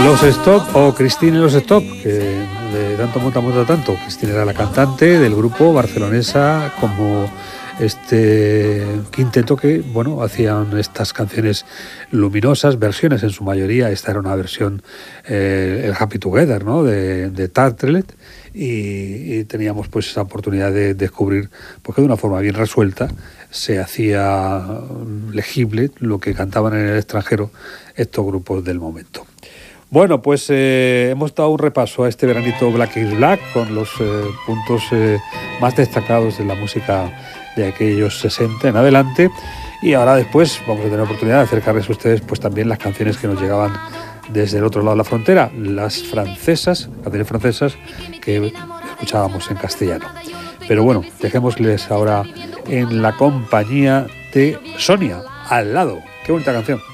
Los Stop o Cristina y los Stop, que de tanto monta tanto. Cristina era la cantante del grupo barcelonesa, como este quinteto que, bueno, hacían estas canciones luminosas, versiones en su mayoría. Esta era una versión, el Happy Together, ¿no?, de Tartlet, y teníamos pues esa oportunidad de descubrir, porque de una forma bien resuelta se hacía legible lo que cantaban en el extranjero estos grupos del momento. Bueno, pues hemos dado un repaso a este veranito Black is Black con los puntos más destacados de la música de aquellos 60 en adelante, y ahora después vamos a tener la oportunidad de acercarles a ustedes pues también las canciones que nos llegaban desde el otro lado de la frontera, las francesas, canciones francesas que escuchábamos en castellano. Pero bueno, dejémosles ahora en la compañía de Sonia, Al lado. Qué bonita canción.